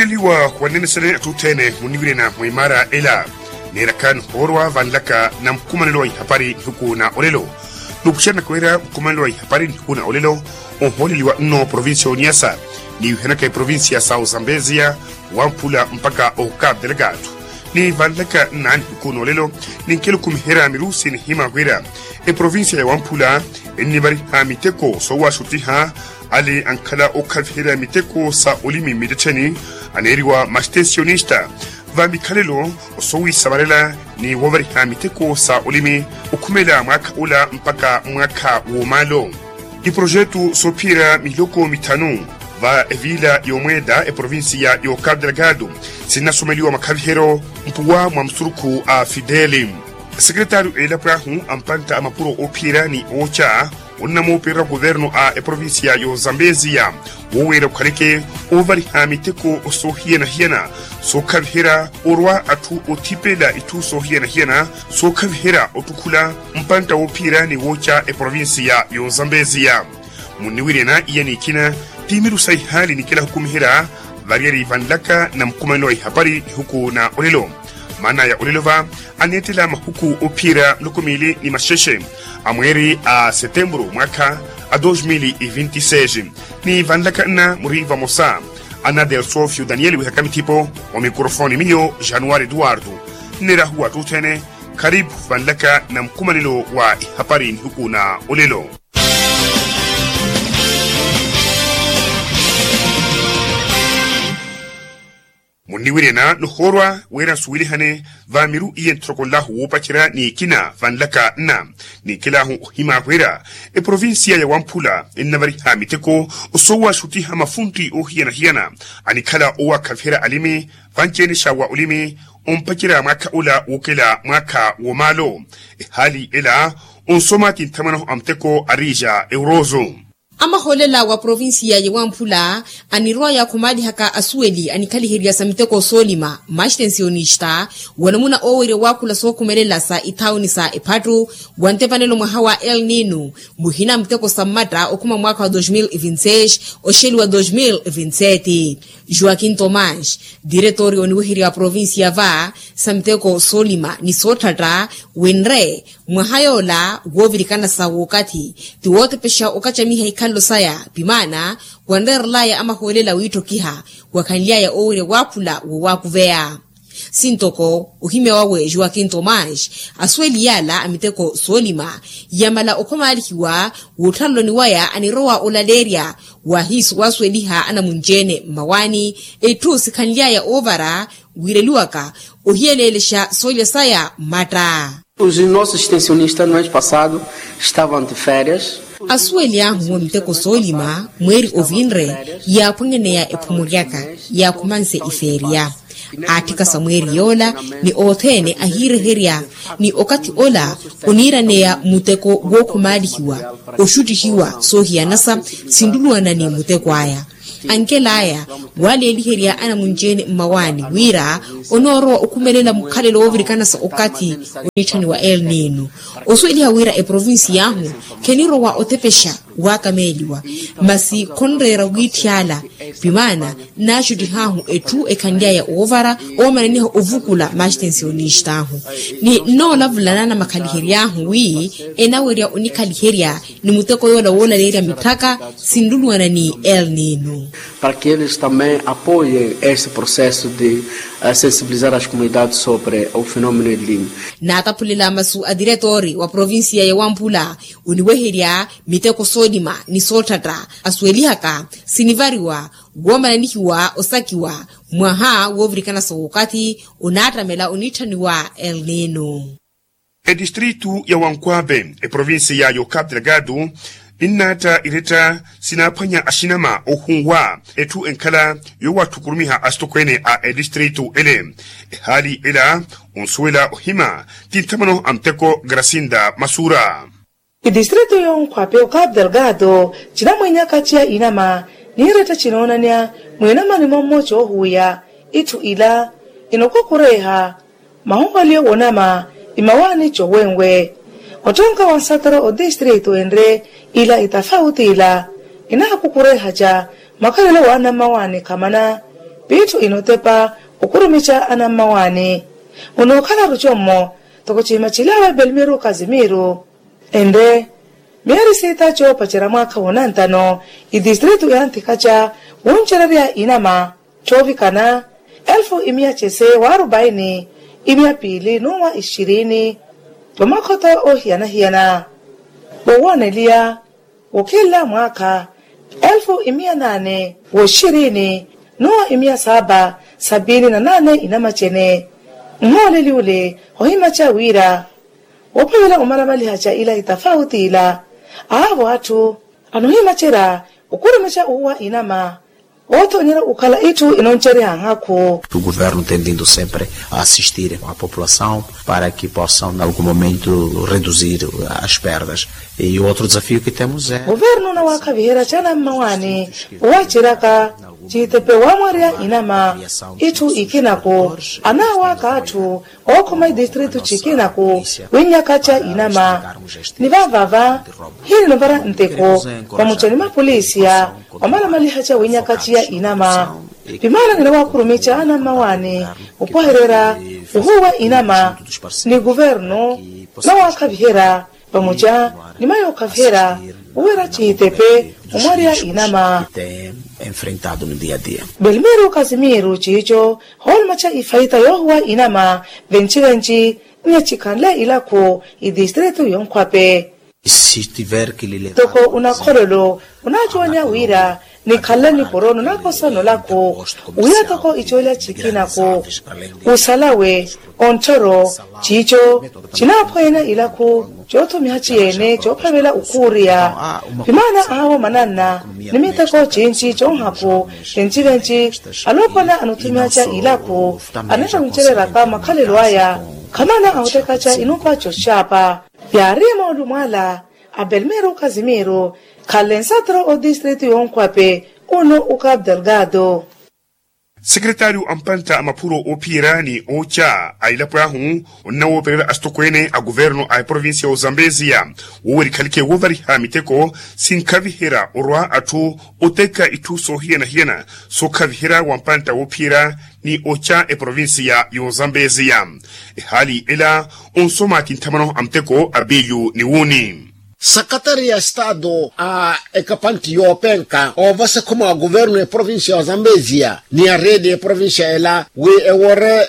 Ohuleliwa wanene sene atutene munigure na muimara ela nerakan horwa vanlaka na mkumanelo hapari huku na olelo nukushana kwera mkumanelo hapari huku na olelo ohuleliwa no provincia Niassa ni uhenaka provincia South Zambezia wampula mpaka Cabo Delgado ni vanlaka nani huku na olelo ni nkelu kumihera mirusi ni hima kwera provincia ya wampula ni bari hamiteko sowa shutiha ali ankala okavhera miteko sa olimi midecheni aneriwa mastensionista vamikalelo osowi sabarela ni woveri hamiteko sa olimi ukumela mwaka ula mpaka mwaka womalo i projetu sopira miloko mitanu va evila yomweda provincia yo Cabo Delgado sinasomeliwa makavhero mpuwa mwamsuruku a Fideli secretario elaprahu ampanta amapuro opira ni ocha unamo pera governo a provincia yo Zambezia wowera khaleke over hamiteko sohiena hiena so kavhera orwa atu otipela itu sohiena hiena so kavhera otukula mpanta opira ni ocha provincia yo Zambezia muniwirena yani kina timiru sai hali nikila hukumihera variari vanlaka na mkumano hapari huku na olelo mana ya olelova anetela mahuku opira lukumili ni masheshe amweri a setembro mwaka a 2026 ni vanlaka na muriva mosa ana del Sofio Daniel wihakamitipo wa mikrofoni minyo Januari Eduardo nera huwa tutene karibu vanlaka na mkumanilo wa hapari huku na olelo muniwirena nuhorwa wera suwili hane vamiru iyen trokollahu wopachira ni kina vanlaka na ni kilahu hima wera provincia ya wampula inavari hamiteko usowa shutiha mafunti hiana anikala owa kafira alimi vancheni shawa ulimi umpachira maka ula wukela maka womalo hali ela unsomati ntamano amteko arija eurozo ama holela wa provincia ya Wampula anirwa ya kumadi haka asueli anikali hiria samiteko solima mastensionista wanamuna owere wakula sokumelela sa itauni sa epatu wantepanelo mwahawa El Nino muhina mteko samata okuma mwaka wa 2026 osheli wa 2027 Joaquim Tomás diretori oniwihiria provincia va samiteko solima ni sotata wenre mwahayola wovirikana sa wakati tiwote pesha okachamiha ikalo saya bimana wanderlaya ama holela wito kiha wakanlia ya owere wapula wakuvea sintoko uhime wawe Joaquim Tomás asweli yala amiteko solima yamala okomalikiwa wutalo ni waya aniroa olaleria wahisu wasweliha ana munjene mawani etu sikanlia ya ovara wireliwaka uhielelesha soya saya mata. Os nossos extensionistas no ano passado estavam de férias. Asweli ahu mteko solima mweri ovinre ya pungene ya epumuliaka ya kumanse iferia atika samweri yola ni othene ahire heria ni okati ola onirane ya muteko wokumalikiwa oshutihiwa sohianasa sinduluana ni muteko aya ankelaya wale liheria ana munjene mawani wira onoro okumelela mukhalelo ovirikana sa okati onitani wa El Nino osweli hawira province yahu keniro wa otepesha wakameliwa masi konrera witiala bimana najuti hahu etu ekandia ya ovara omaneniho ovukula mastensionista hu ni no lavulana na makaliheria hu wi enaweria unikaliheria ni muteko yola wola leria mitaka sinduluana ni El Nino para que eles também apoiem esse processo de sensibilizar as comunidades sobre o fenômeno El Nino. Natapulila masu adiretori wa provincia ya Wampula uniweheria miteko solima ni sotata aswelihaka sinivariwa gomananikiwa osakiwa mwaha wovrikana sokati unatamela unitaniwa El Nino. Distrito ya Wankwabe provincia ya Cabo Delgado innata ireta sinapanya ashinama ohunwa etu enkala yowa tukurumiha astokwene a distrito ele hali ela onsuela ohima tintamano amteko Gracinda Masura. Distrito ya Wankwabe Cabo Delgado chinamwenya kachia inama nireta chinonania mwenama ni momocho huya itu ila inokokureha mahongalio wonama imawani chowenwe otonka wansataro o distrito enre ila itafauti ila inakukureha ja makalelo wana mawani kamana pitu inotepa ukurumicha anamawani unokala ruchomo tokochima chilawa Belmiro Casimiro ende mieri sita cho pachera mwaka wonantano idistritu ya Antikacha uncheraria inama chovikana 1140 200 nuwa 20 tomakoto hiana bowonelia ukila mwaka 1820 nuwa 778 inamachene mwoleli ule hohimacha wira wopawela umaramali hacha ila itafauti ila aavo watu anuhimachera ukurumecha uwa inama otonyera ukala itu inonchere hangaku. O governo tendendo sempre a assistir a população para que possam em algum momento reduzir as perdas. E o outro desafio que temos é governo na wakavihera chana mawani wachiraka chitepe wamaria inama itu ikinako anawa katu okoma distritu chikinako winyakacha inama nivavava hili novara nteko pamuchani mapolisia wamala malihacha winyakachia inama pimala ninawa kurumicha ana mawani upoherera uhuwa inama ni governo na wakavihera pamoja ni mayo kavihera uwera chitepe umaria inama enfrentado no dia a dia. Belmiro Casimiro chicho holmacha ifaita yohua inama venchi nyachikanle ilako idistritu yonkwape. Se tiver que lhe levar toko unakorolo unajuanya wira ni kalani korono nakosono lako uya toko ichola chikinako usalawe ontoro chicho chinapoena ilako choto mihachiene chopavela ukuria pimana aho manana nimitako chinchi chonhapo venchi alopana anutumiacha ilako aneta mcherera kama kalelwaya kamana ahotekacha inupa chochapa yarimo lumala a Belmiro Casimiro kalensatro o distrito yonkwape uno ukab delgado. Secretário Ampanta Mapuro Opirani Ocha ailaprahu unawo perera astokwene a governo a província o Zambezia uweri kalike wovari hamiteko sinkavihera orwa atu oteka itu so hiena so kavihera wampanta Opira ni Ocha e província yo Zambezia hali ela onsoma kintamano amteko abiyu ni wuni. Secretary ya Estado a Ekapanti Yopenka ovasa como a governo e província Zambezia ni a rede e província ela we ewore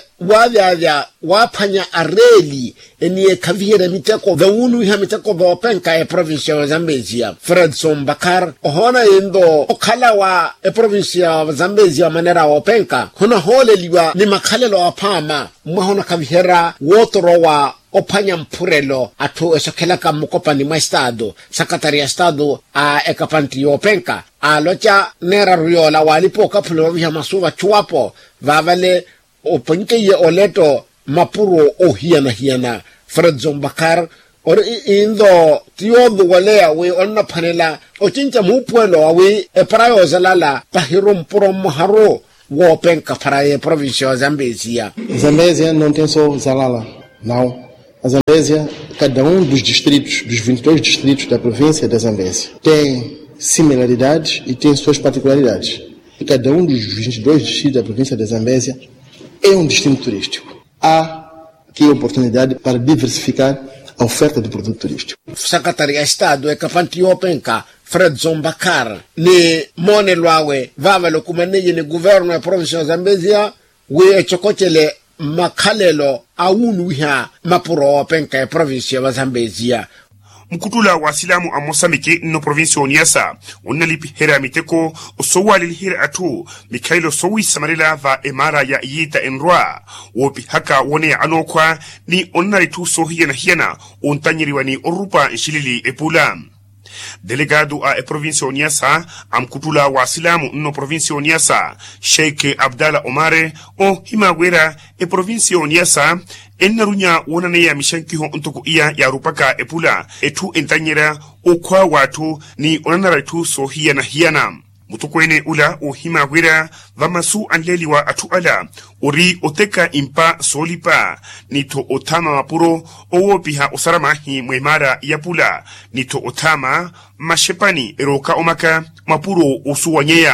wapanya areli eni kavira miteko veunu ha miteko Yopenka e província Zambezia Fredson Bakar ohona yendo okala wa e província Zambezia manera Yopenka hona hole liwa ni makalelo apama mwahona kavira wotoro wa opanya mpurelo atu esokela kamukopa ni Estado Secretary ya Estado a Ekapanti Yopenka a locha nera ruyola walipo kapulo vya masuva chuapo vavale opanke ye oleto mapuro hiana Fredson Bakar or indo tiodu walea we onna panela ochincha mupuelo we e prayo zalala pahiro mpuro moharo Yopenka para a província Zambezia. Zambezia não tem só Zalala, não. A Zambésia, cada dos distritos, dos 22 distritos da província da Zambésia, tem similaridades e tem suas particularidades. E cada dos 22 distritos da província da Zambésia é destino turístico. Há aqui oportunidade para diversificar a oferta do produto turístico. Secretary ya Estado Ekapanti Yopenka Fredson Bakar ni mone lwawe vavalo kumaneye ni governo ya província Zambésia we chokochele makalelo awunu ha mapuro Yopenka ya província ya Zambésia. Mkutula wa silamu a Mozambique no província Niassa unalipi hera miteko osowali hera atu Mikailo sowi samarela va emara ya yita enroa wopi haka wone anokwa ni onnaritu sohiena hiena untanyiriwa ni orupa nshilili epula. Delegado a província Niassa amkutula wa silamu no província Niassa Sheikh Abdallah Omare o himawera província Niassa ennarunya wonane ya mishankiho untuku iya ya rupaka epula etu entanyera okwa watu ni onanaraitu sohiana hiana mutukwene ula o himawera vamasu anleliwa atu ala uri oteka impa solipa nito otama mapuro owopiha osaramahi mwemara yapula nito otama mashepani eroka omaka mapuro usuwanyeya.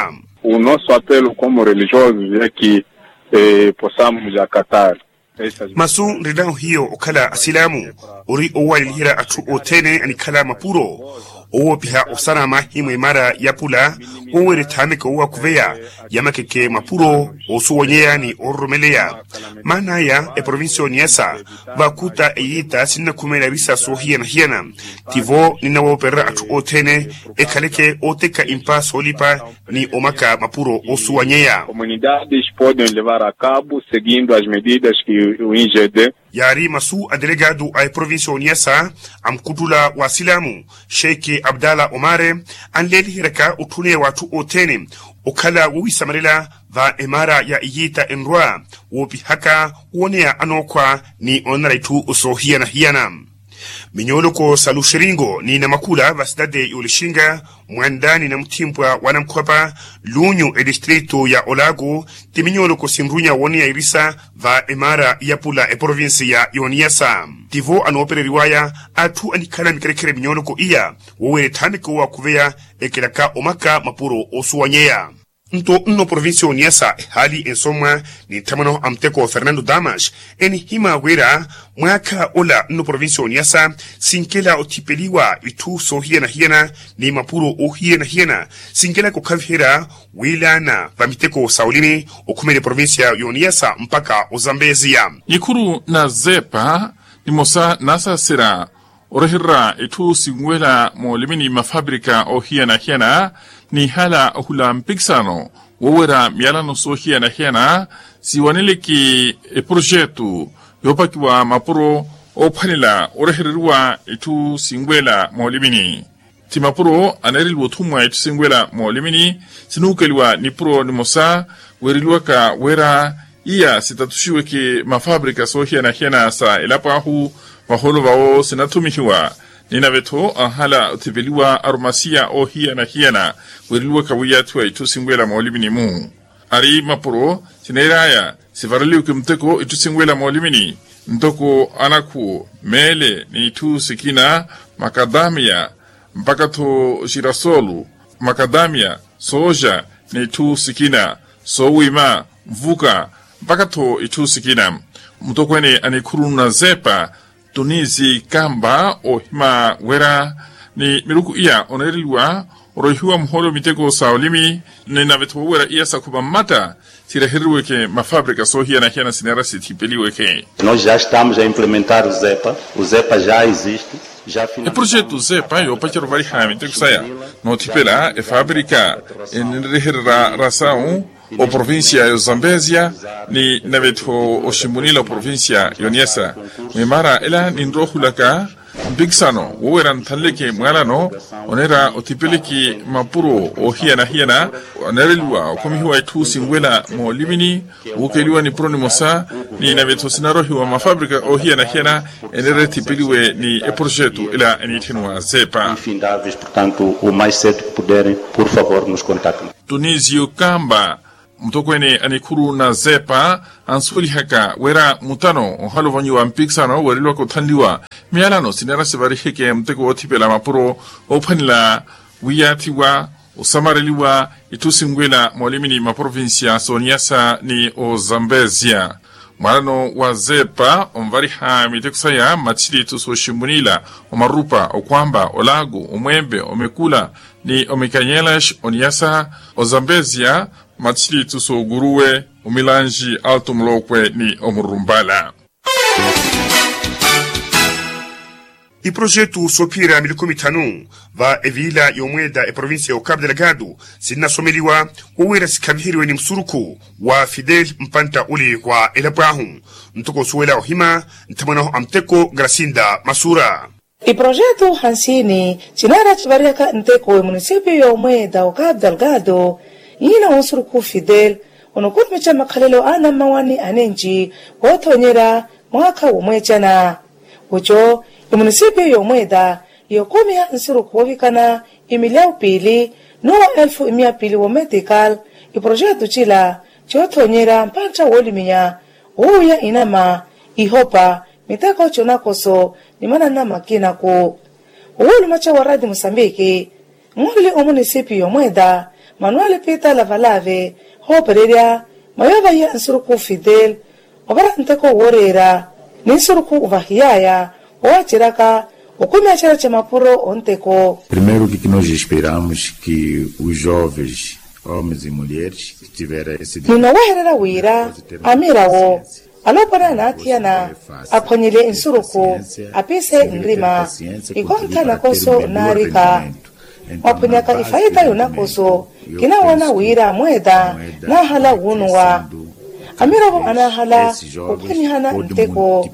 o nosso apelo como religiosos é que possamos acatar masu ridao hiyo okala asilamu uri owalihira atu otene ani kala mapuro owo piha osana mahimu imara yapula owere tameka owa kuveya yamakeke mapuro osuwonyea ni oromelea mana ya provincio Niassa vakuta eyita sinna kumela risa so hiena tivo nina wopera atu otene ekaleke oteka impa solipa ni omaka mapuro osuwonyea. Comunidades podem levar a cabo seguindo as medidas que o INGD yari masu a delegado a provincio Niassa amkutula wasilamu Sheikh Abdallah Omare anleli hiraka utune watu otene okala wisamarela va emara ya iyita enrwa wopi haka wonea anokwa ni onaraitu hiana minyoloko salushiringo ni namakula vasidade yolishinga mwandani na mtimpwa wanamkwapa lunyu distrito ya Olago timinyoloko simrunya wonea irisa va emara ya pula provinsi ya Niassa tivo anopere riwaya atu anikala mikerekere minyoloko iya wowere tamiko wa kuveya ekelaka omaka mapuro osuwanyea nno provincio Niassa hali ensoma ni tamano amteko Fernando Damas eni hima wera mwaka ola nno provincio Niassa sinkela otipeliwa itu so hiena ni mapuro o hiena sinkela kokavhera wilana pamiteko saulini okumele provincia ya Niassa mpaka Ozambezia ikuru na zepa ni mosa nasa sera orehira itu singwela molimini mafabrika o hiena ni hala hula mpiksano wowera mialano so hiena siwaniliki projetu yopakiwa mapuro o panila orehirwa itu singwela molimini timapuro anerilwo tumwa itu singwela molimini sinukeliwa ni pro ni mosa werilwaka wera iya sitatushiweke mafabrika so hiena sa ilapahu maholo bao sinatumihiwa nina veto ahala utibeliwa aromasia o hiena werilwa kawiyatu itu singwela molimini mu ari mapuro sineraya sivaraliu kimteko itu singwela molimini ntoko anaku mele ni itu sikina makadamia mpaka to girasolu makadamia soja ni itu sikina sowima mvuka mpaka to itu sikina mtoko ene anikuru na zepa Tunizi kamba o hima wera ni miruku iya onerilwa orohiwa mholo miteko saolimi ni navetu wera iya sakuba mata tirahirweke mafabrika so hiena sinera sitipeliweke. Nós já estamos a implementar o ZEPA já existe. O projeto ZEPA yo pachero vari hami teko saya no tipela fabrika enrihira rasaun o provincia ya Zambezia ni naveto o shimunila o provincia ya Niassa memara ela nindrohulaka bigsano weran thaleke mwalano onera otipeleki mapuro o hiena onerelwa komihiwa itu singwela molimini ukeliwa ni pronimosa ni naveto sinarohi wa mafabrika o hiena enere tipeliwe ni e projeto ela enitinwa ZEPA. Portanto, o mais cedo que puderem, por favor, nos contactem. Tunisio Kamba mtokwene anikuru na ZEPA ansuli haka wera mutano ohalo vanyu ampiksano werilwa ko thandiwa mialano sinera sevari heke mteko otipela mapuro opanila wiyatiwa usamareliwa itusingwela molimini maprovincia Niassa ni o Zambezia Marano wa ZEPA omvari miteko machiri tuso shimunila omarupa okwamba olago omwembe omekula ni omekanyelash Niassa o Zambezia machiri tuso guruwe umilanji alto mlokwe ni omurumbala. I projeto sopira milikomitanu va evila yomweda provincia ya Cabo Delgado sinasomeliwa uwera sikavihiriwe ni msuruku wa Fidel mpanta uli kwa elapahu ntoko suwela ohima ntamanaho amteko Gracinda Masura. I projeto hansini chinara chivariaka nteko wa municipio ya Umweda wa Cabo Delgado ina unsuruku Fidel unukutumicha makalelo ana mawani anenji wotonyera mwaka umwechana ucho municipio ya Umweda yokomia nsuruku wavikana imilau pili noa 1200 wa medical i projeto chila chotonyera mpanta woliminya uya inama ihopa mitako chonakoso ni mana nama kinako uwulu macha waradi Mosambiki nguli o municipio ya Umweda Manuel Pita Lavalave hopereria mayova ya nsuruku Fidel obara nteko worera ni nsuruku uvahiaya oachiraka okumeachira chamapuro onteko. Primeiro que nós esperamos que os jovens, homens e mulheres, tiveram esse ninowaherera wira amirawo alopana natiana aponyele insuruku apise nrima ikonta nakoso narika wapunyaka ifaita yonakoso kinawana wira mweda nahala wunwa amirawo anahala upanyihana nteko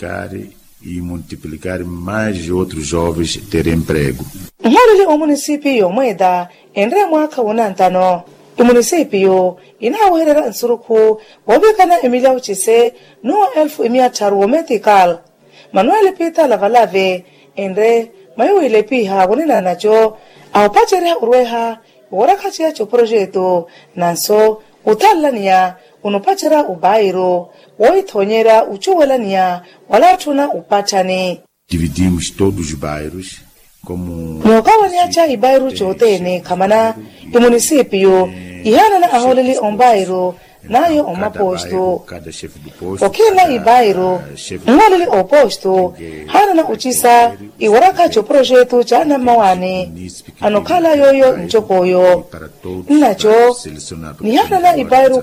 e multiplicar mais outros jovens terem emprego. Mholele o município mweda endre mwaka wunantano município inawoherera nsuruku wobekana Emilia Uchise no 1500 medical. Manuel Pita Lavalave endre mayuile piha wonina nacho awapachera urweha worakachia cho projeto nanso utalania unopachera ubairo woithonyera uchuwelania walatuna upachani. Dividimos todos os bairros como mwakawaniacha ibairu chotene kamana município ihana na aholeli ombairo nayo omaposto okila ibairu ngoleli oposto hana na uchisa iwaraka cho projeto chana mawani anokala yoyo nchokoyo nacho ni hana na ibairu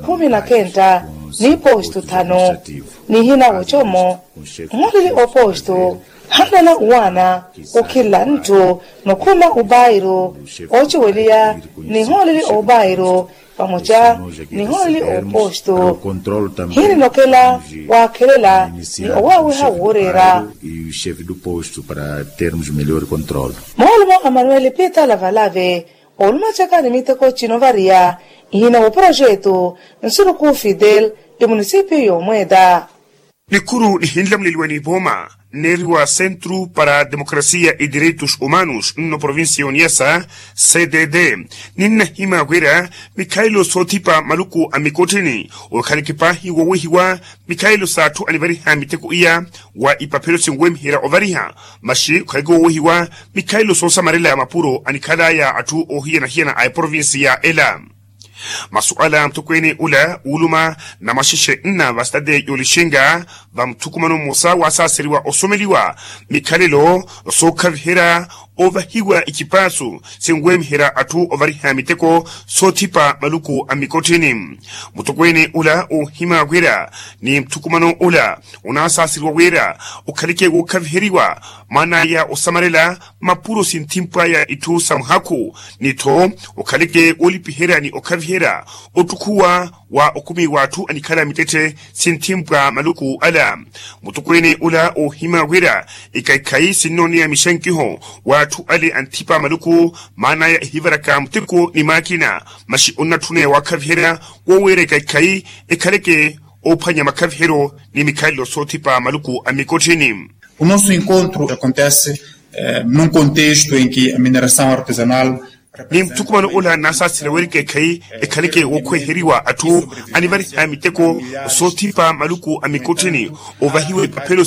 19 ni posto 5 ni hina wachomo ngoleli oposto hana na uwana ukila nto nokuma ubairu ochiwelia ni ngoleli obairo pamoja ni holi oposto hili nokela wakelela ni owawe haworera e o chefe do posto para termos melhor controle. Molmo Manuel Pita Lavalave olma chaka nimiteko chinovaria hina o projeto nsuruku Fidel e município yomweda Nikuru ni hindlam lilwani boma Nerwa Centro para a Democracia e Direitos Humanos no província Niassa, CDD. Nina hima gwera, Mikhailo Sotipa Maluku Amikotini, o Kalikipa hiwa Mikhailo Satu Anivariha Miteku Ia, wa Ipapelo Singwem Hira Ovariha, Mashi Kaigo hiwa Mikhailo Sosa Marela Mapuro Anikadaya Atu Hiena a província Ela. Masuala mtukweni ula uluma na mashishe nna vastade yolishenga vamtukumano musa wasa siriwa osomeliwa mikalelo sokavhera ovahiwa ikipasu singwem hera atu ovariha miteko sotipa maluku amikotini mtukweni ula hima gwera ni mtukumano ula unasa siriwa wera ukalike ukavheriwa mana ya osamarela mapuro sintimpa ya itu samhaku nito ukalike ulipihera ni okavhera otukuwa wa okumi watu anikala mitete sintimpwa maluku ala mutukwene ula hima gwera ikaikai sinoni ya mishankiho watu ali antipa maluku mana ya hivaraka mtiko ni makina mashi unatune wakavhera wawere kaikai ikaleke opanya makavhero ni Mikhailo Sotipa maluku amikotini. O nosso encontro acontece num contexto em que a mineração artesanal ni mtukumano ula nasa silawelike kai ekalike wokwe heriwa atu anivari amiteko Sotipa maluku amikotini ovahiwe papelo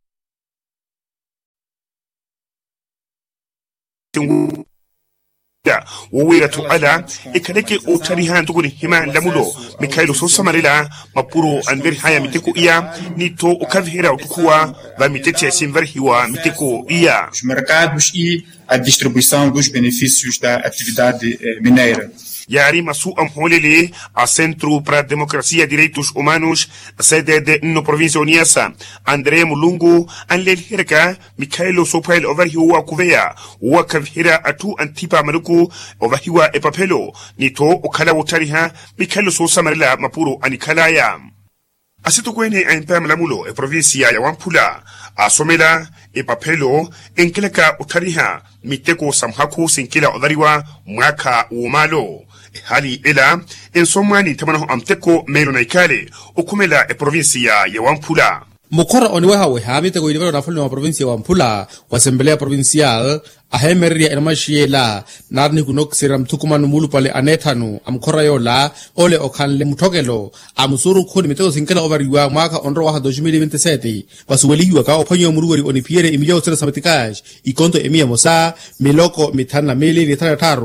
wawira tu ala ikaleke otariha nduguni hima lamulo Mikhailo Sosa Marela mapuro anveri haya miteko ia nito okavhera utukuwa va mitete simvari hiwa miteko ia os mercados e a distribuição dos benefícios da atividade mineira. Yari masu amholele a Centro para a Democracia e Direitos Humanos, CDD no província Niassa, André Mulungu, anlel herka, Mikhailo Sopail overhiwa kuvea, wakavhira atu antipa maluku, overhiwa epapelo, nito okala utariha, Mikhailo Sosa Marela mapuro anikalaya. Asito kwene aimpam lamulo e província ya Wampula, asomela epapelo, enkeleka utariha, miteko samhaku sinkila odariwa, mwaka umalo. Hali ela ensomani tamanaho amteko melo naikale okumela provincia ya Wampula. Mukora oniweha wehamite ko ilivero na fulno provincia ya Wampula wa Assembleia Provincial ahemeria enamashiela narni kunok siram tukumanu mulu pale anethanu amkora yola ole okanle mutokelo amusuru khoni miteko sinkela ovariwa mwaka onro wa 2027 wasuweliwa ka opanyo muruwari onipiere Emilia Uchise sabatikash ikonto emia mosa miloko mitana mili litana taru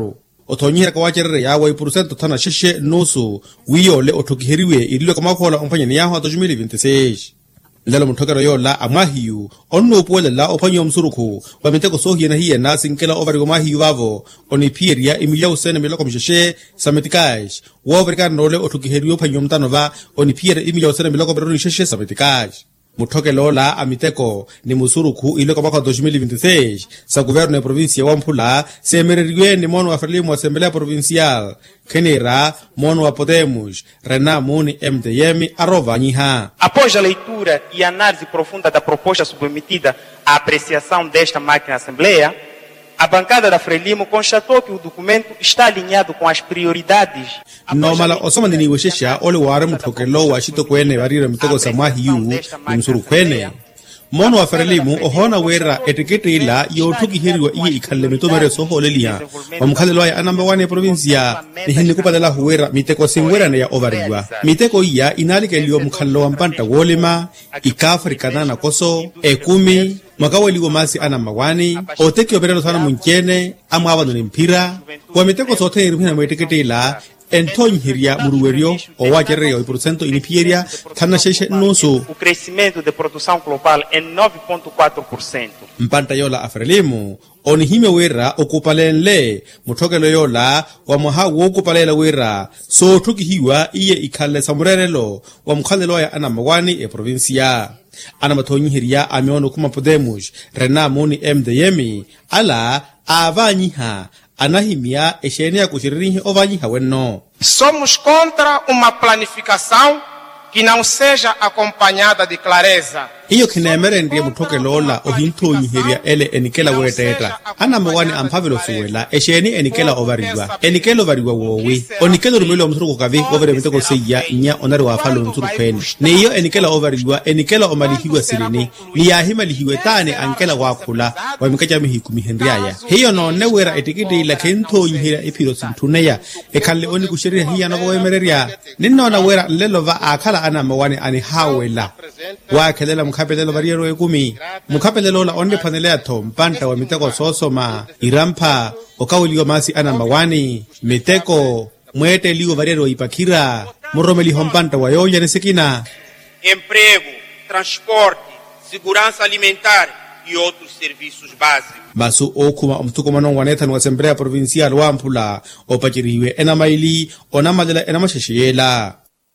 othonyihera kwa wacherere yawa ipurucento thana sheshe nusu wiyole othokiheriwe ililo kamakhola omphanyeni yaho a 2026 lelo muthokero yola amahiyu onno upuwelela ophanyo msurukhu wa miteko sohiyena hiyena sinkela ovari mahiyu vavo onipieria emilia usene miloko msheshe sametikash woverika nole othokiheriwe ophanyo mtanova onipieria emilia usene miloko beroni sheshe sametikash muthokelo la amiteko ni musurukhu iloko makho 2026 sa governo ya provincia wa Mphula semereriwe ni mono wa Frelimo Assembleia Provincial Kenera mono wa Podemos Renamuni MDM arovanyiha. Após a leitura e análise profunda da proposta submetida à apreciação desta máquina Assembleia, a bancada da Frelimo constatou que o documento está alinhado com as prioridades. Nomala osoma ndini weshesha ole ware muthokelo wa shitokwene varira mitoko samahiyu imsurukwene mono wa Frelimo ohona wera etikete ila yothukiheriwa iye ikhalle mitomere soholelia omkhalelo ya number 1 ya provincia nihini kupadala huwera miteko singwerane ya ovariwa miteko iya inalikeliwa mkhalelo wa mpanta wolema ikafrikana na koso ekumi makaweliwo masi ana mawani oteki operelo sana munchene amwabano ni mpira wa miteko sote irimhina mwetikete ila entonhiria muruwerio owacherere o porcento inipieria thana sheshe nusu. O crescimento de produção global é 9.4%. Mpanta yola a Frelimo onihime wera okupalenle muthokelo yola wa mohawu okupalela wera so thukihiwa iye ikhalle samurerelo wa mkhalelo ya ana mawani e provincia ana mathonyihiria ameono kuma Podemos Renamuni MDM ala avanyiha anahimia eshene ya kushiririhi ovanyiha wenno. Somos contra uma planificação que não seja acompanhada de clareza. Iyo kinemere ndiye muthokelo la ohinthonyihiria ele enikela weteta ana mawani amphavelo suwela esheni enikela ovariwa enikelo variwa wowi onikelo rumelo mthuruko kavi overe miteko seya nya onari wa phalo mthurukhweni niyo enikela ovariwa enikela omalihiwa silini ni yahima lihiwe tane ankela wakhula wa mikaja mihikumi hendriaya hiyo no newera etikiti la kenthonyihiria ephiro sinthuneya ekhalle oni kushirira hiya no boemereria ninona wera lelova akhala ana mawani ani hawela wa khelela mukapelelo variero ekumi mukapelelo la onde panele atho mpanta wa miteko sosoma irampha okawiliwa masi ana mawani miteko mwete liwo variero ipakhira muromeli hompanta wa yonya nesekina emprego, transporte, segurança alimentar e outros serviços básicos. Basu okuma omtukomano wanethan wa Assembleia Provincial wa Mphula opachiriwe enamaili onamadela enamasheshiyela.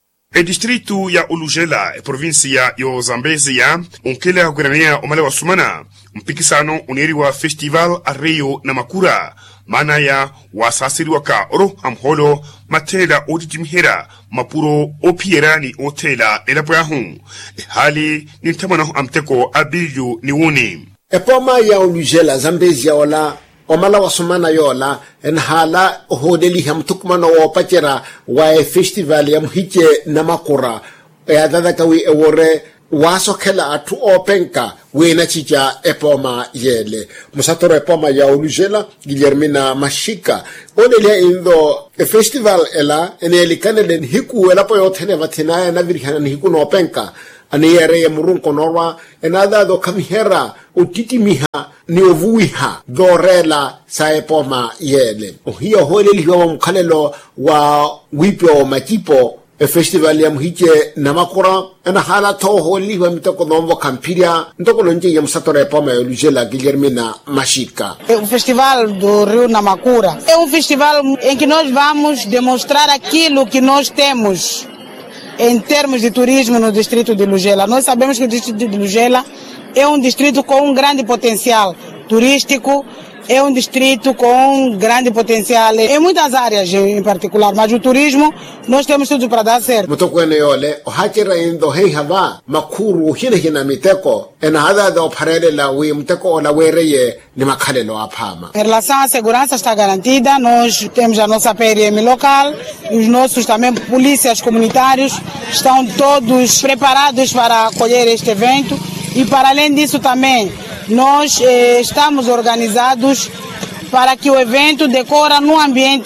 E distrito ya Ulugela, e provincia ya Zambezia, unkele guranea omale wa sumana, mpikisano uneri wa festival Arreio na Makura, mana ya wasasiri waka oro amholo matela oditimhera mapuro opierani otela elapoyahun. Hali nintamana amteko abilju niwuni. Epoma ya Ulugela, Zambezia wala omala wasumana yola enhala hodeli hamtukmana wa pachera wa festival ya mhiche na Makura ya dadakawi ewore wasokela atu openka wena chicha epoma yele musatoro epoma ya Ulugela Guillermina Mashika onelia indo festival ela enelikane hiku elapo yothene vathina na virhana hiku no openka aniyere ya murunko norwa enada do kamihera utitimiha ni ovuiha dorela saepoma yele hiyo holeli wa mkhalelo wa wipo makipo festival ya mhiche na Makura ena hala to holeli wa mitoko nombo kampiria ndoko lonje ya msatore epoma ya Ulugela Guillermina Mashika. O festival do Rio Namakura é festival em que nós vamos demonstrar aquilo que nós temos em termos de turismo no distrito de Ulugela. Nós sabemos que o distrito de Ulugela é distrito com grande potencial turístico, é distrito com grande potencial em muitas áreas em particular, mas o turismo nós temos tudo para dar certo. Mutokwene yole ohachira indo hei hava makuru hina miteko ena hada do parele la wi muteko la wereye ni makhalelo aphama. Em relação à segurança está garantida, nós temos a nossa PRM local, os nossos também polícias comunitários estão todos preparados para acolher este evento e para além disso também nós estamos organizados para que o evento decora num ambiente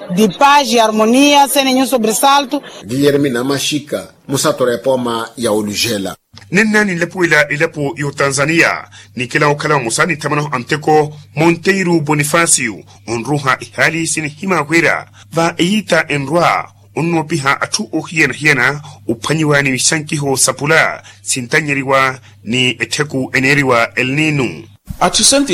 de paz e harmonia, sem nenhum sobressalto. Guilhermina Mashika, Musatorepoma ya Olugela. Nenna ni lepo ilapo yo Tanzania ni kila wakala musani tamano amteko Monteiro Bonifacio onruha ihali sini hima kwera va eita enrua onno piha atu hiena upanyiwa ni sankiho sapula sintanyeriwa ni eteku eneriwa El Nino. A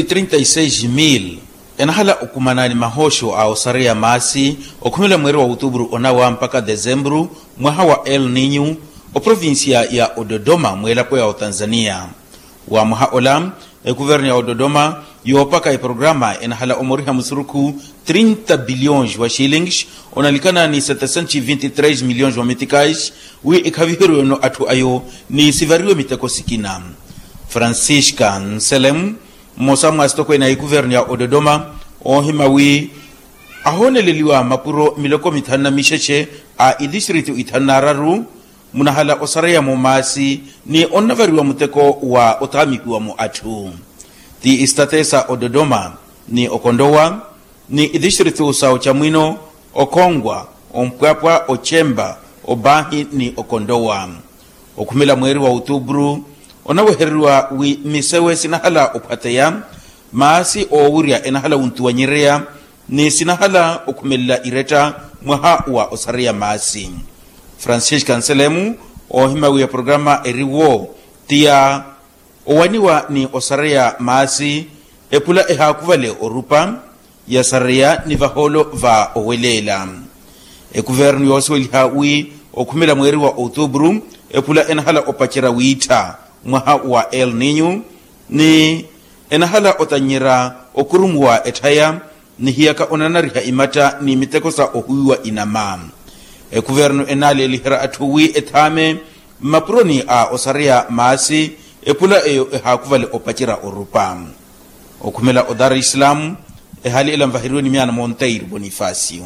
236,000 enahala ukumanani mahosho a osaria masi okumila mweri wa Outubro onawa mpaka Dezembro mwaha wa El Nino o provincia ya Dodoma mwela kwa ya Tanzania. Wa mwaha olam guverni ya Dodoma yopaka programa enahala omoriha musuruku 30 bilhões de shillings onalikana ni 723 milhões de meticais wi ikavihiru no atu ayo ni sivariwe miteko sikina. Francisca Nselem mosamu astoko na guverni ya Dodoma ohimawi ahoneleliwa mapuro miloko mitana misheche a district itanararu munahala osaraya momasi ni onavariwa muteko wa otamiku wa muatu. Ti istatesa Dodoma ni Okondowa ni district sa Ochamwino, Okongwa, Ompwapwa, Ochemba, Obahi ni Okondowa. Okumila mweri wa Outubro onaweherwa wi misewe sinahala opateya maasi ouria enahala untuanyirea ni sinahala okumela ireta mwaha wa osaria maasi. Francisca Nselemu ohimawi ya programa eriwo tia owaniwa ni osaria maasi epula ehakuvale orupa ya saria ni vaholo va owelela. Guverni yosweli hawi okumila mweri wa Outubro epula enahala opachira wita mwaha wa El Nino ni enahala otanyira okurumwa etaya ni hiyaka onanariha imata ni mitekosa ohuwa inama. Guvernu enale lihira atuwi etame maproni a osaria maasi epula eyo ehakuvale opachira orupa. Okumela Dar es Salaam ehali elamvahirweni miana Monteiro Bonifacio.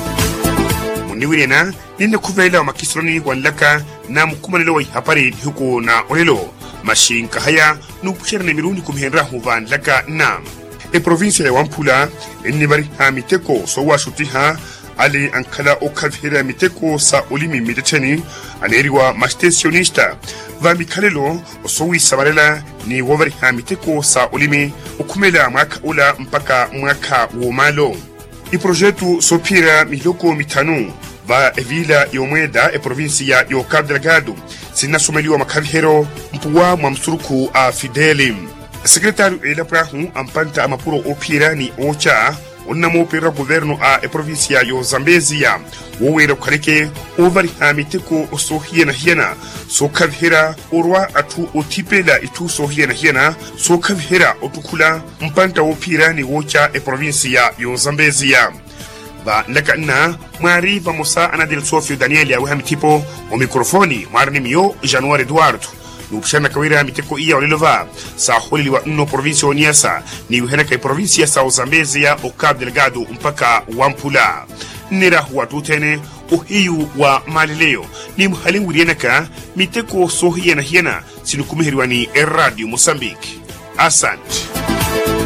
Muniwirena ninde kuvela makisroni wanlaka na mkumanelo wa hapari huko na olelo mashinka haya nukushera na mirundi kumhenra huvan laka na provincia ya Wampula enibari ha miteko so washutiha ali ankala okavhira miteko sa olimi mitecheni aneriwa mastensionista va mikalelo osowi sabarela ni woveri ha miteko sa olimi okumela mwaka ula mpaka mwaka womalo. I projetu sopira miloko mitanu va evila yomweda provincia yo Cabo Delgado sinasomeliwa makavhero mpuwa mwamsuruku a Fideli. Secretario elaprahu ampanta amapuro opira ni ocha onamo pera governo a provincia yo Zambezia wowera kareke over hamiteko hiena so kavhera orwa atu otipela itu so hiena so kavhera otukula mpanta opira ni ocha provincia yo Zambezia. Ba lakana mari vamosa ana del Sofio Daniel ya hamitipo o mikrofoni marni mio January Eduardo nupshana kawira miteko iya olilova sa holili wa nno provincia oniasa ni uhena kai provincia sa Zambezia o Cabo Delgado mpaka Wampula nira huwa tutene uhiyu wa malileo ni mhalingu dienaka miteko sohiena hiena sinukumihiriwani Radio Mozambique. Asante.